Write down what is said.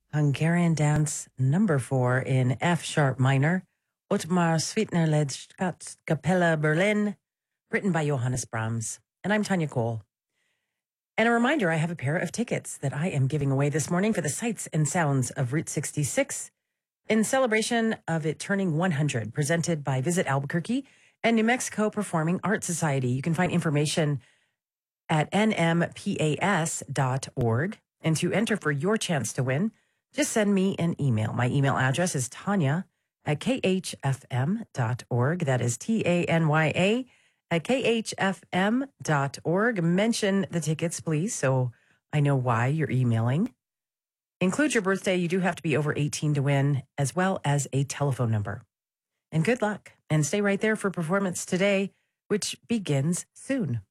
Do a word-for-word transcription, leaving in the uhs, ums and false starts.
Hungarian dance number four in F sharp minor, Ottmar Sweetner-led Capella Berlin, written by Johannes Brahms. And I'm Tanya Cole. And a reminder, I have a pair of tickets that I am giving away this morning for the Sights and Sounds of Route sixty-six in celebration of it turning one hundred, presented by Visit Albuquerque and New Mexico Performing Arts Society. You can find information at n m p a s dot org. And to enter for your chance to win, just send me an email. My email address is Tanya at k h f m dot org. That is T A N Y A at k h f m dot org. Mention the tickets, please, so I know why you're emailing. Include your birthday. You do have to be over eighteen to win, as well as a telephone number. And good luck. And stay right there for performance today, which begins soon.